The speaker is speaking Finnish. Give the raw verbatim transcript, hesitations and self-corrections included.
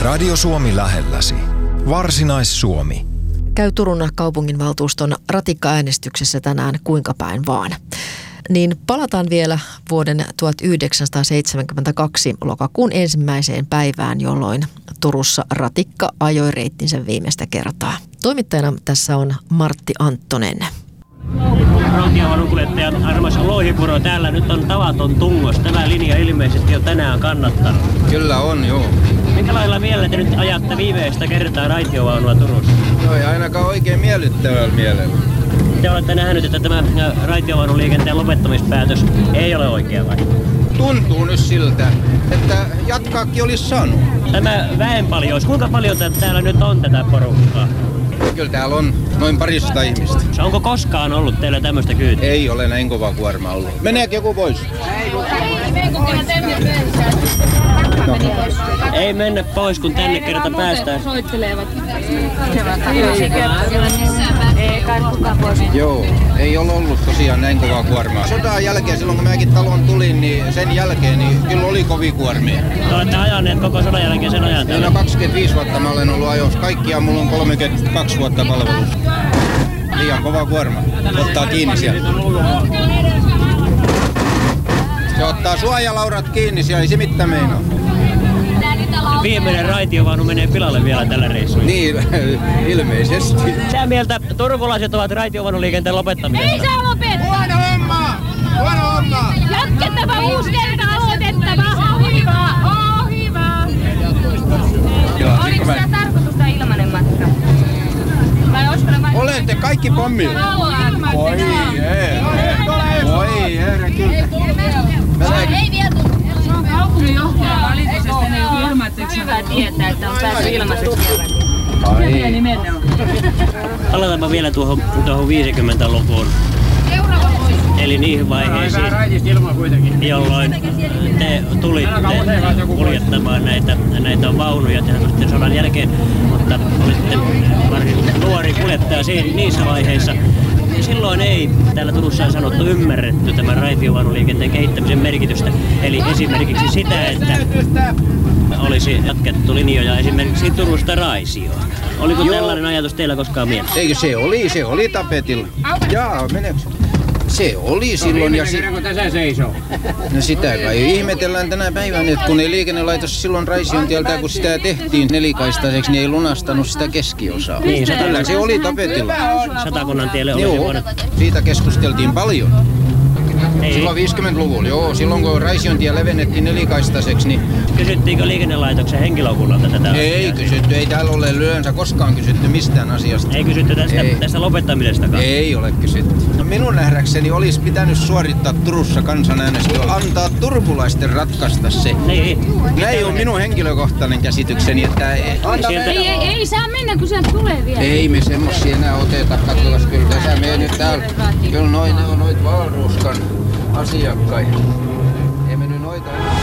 Radio Suomi lähelläsi. Varsinais-Suomi. Käy Turun kaupunginvaltuuston ratikkaäänestyksessä tänään kuinka päin vaan. Niin palataan vielä vuoden tuhatyhdeksänsataaseitsemänkymmentäkaksi lokakuun ensimmäiseen päivään, jolloin Turussa ratikka ajoi reittinsä viimeistä kertaa. Toimittajana tässä on Martti Anttonen. Rautiovaununkuljettaja armas Lohipuro, täällä nyt on tavaton tungos. Tämä linja ilmeisesti jo tänään kannattanut. Kyllä on, joo. Minkä lailla mielellä te nyt ajatte viimeistä kertaa raitiovaunua Turussa? No ei ainakaan oikein miellyttävällä mielellä. Te olette nähnyt, että tämä raitiovaunuliikenteen lopettamispäätös ei ole oikea vai? Tuntuu nyt siltä, että jatkaakin olisi saanut. Tämä väenpaljous, kuinka paljon täällä nyt on tätä porukkaa? Kyllä täällä on noin parista ihmistä. Onko koskaan ollut teillä tämmöistä kyytiä? Ei ole näin kova kuorma ollut. Meneekö joku pois? No. Ei mennä pois, kun tänne kerta päästään. Joo, ei ole ollut tosiaan näin kovaa kuormaa. Sodan jälkeen, silloin kun mäkin talon tulin, niin sen jälkeen niin kyllä oli kovia kuormia. Te olette ajaneet koko sodan jälkeen sen ajan täällä? No kaksikymmentäviisi vuotta mä olen ollut ajossa. Kaikkiaan mulla on kolmekymmentäkaksi vuotta palvelus. Liian kova kuorma. Ottaa kiinni siellä. Se ottaa suojalaurat kiinni, siellä ei se mitään meinaa. Viimeinen raitiovaunu menee pilalle vielä tällä reissulla. Niin, ilmeisesti. Mitä mieltä turkulaiset ovat raitiovaunuliikenteen lopettamisesta? Ei saa lopettaa! Huono homma! Huono homma! Jatkettava uusi kerta aloitettava! Ohiva! Ohiva! Oliko sitä tarkoitusta ilmanen matka? Vai olisiko ne vain... Olette kaikki pommilla. Voi ei. Voi herra, kyllä. Ei vielä tullut. Se on kaupunginjohtajan valituksesta, ne ei ole ilmoituksia. Hyvä tietää, että on päässyt ilmaiseksi. Ai. Palataanpa vielä tuohon, tuohon viisikymmentälukuun. Eli niihin vaiheisiin, jolloin te tulitte kuljettamaan näitä, näitä vaunuja sitten sodan jälkeen, mutta olitte varsin nuori kuljettaja niissä vaiheissa. Silloin ei täällä Turussa sanottu ymmärretty tämän raitiovaunuliikenteen kehittämisen merkitystä. Eli esimerkiksi sitä, että olisi jatkettu linjoja esimerkiksi Turusta Raisioon. Oliko Joo. tällainen ajatus teillä koskaan mielessä? Eikö se oli, se oli tapetilla. Jaa, meneekö? Se oli silloin ja si- kun tässä seisoo. No sitä kai ihmetellään tänä päivänä, että kun ei liikennelaitos silloin Raision tieltä, kun sitä tehtiin nelikaistaiseksi, niin ei lunastanut sitä keskiosaa. Niin, Kyllä se oli tapetilla. Satakunnan tielle olisi Joo, voinut. siitä keskusteltiin paljon. Ei. Silloin viisikymmentäluvulla, joo. Silloin kun Raision tie levennettiin nelikaistaiseksi, niin... Kysyttiinkö liikennelaitoksen henkilökunnalta tätä Ei asiaa? kysytty, ei täällä ole yleensä koskaan kysytty mistään asiasta. Ei kysytty tästä, ei. tästä lopettamisestakaan? Ei ole kysytty. No minun nähdäkseni olisi pitänyt suorittaa Turussa kansanäänestys, antaa turkulaisten ratkaista se. Niin. Näin on minun henkilökohtainen käsitykseni, että... Ei, Ei, ei, ei saa mennä, kun sieltä tulee vielä. ei me semmosia enää oteta, katsotaan kyllä tässä me nyt täällä. Kyllä noin, ne on noit Valruuskan asiakkaita. Ei me nyt noita...